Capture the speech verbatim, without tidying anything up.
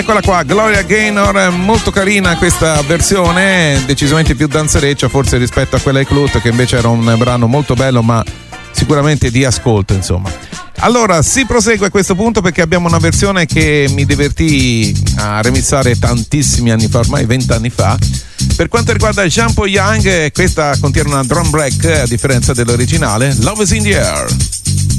Eccola qua, Gloria Gaynor, molto carina questa versione, decisamente più danzereccia forse rispetto a quella di Clut, che invece era un brano molto bello ma sicuramente di ascolto, insomma. Allora si prosegue a questo punto perché abbiamo una versione che mi divertì a remixare tantissimi anni fa, ormai vent'anni fa. Per quanto riguarda Jean Paul Young, questa contiene una drum break a differenza dell'originale, Love is in the Air.